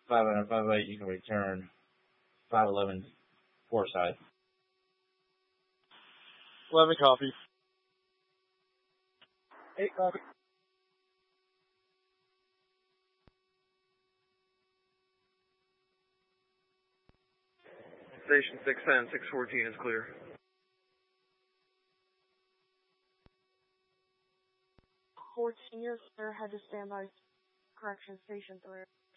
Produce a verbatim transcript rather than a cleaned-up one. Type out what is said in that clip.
five nine five eight, you can return five eleven Forsyth. eleven copy. eight copy. Station six ten, six fourteen is clear. fourteen, you're clear. Head to standby. Correction, Station three.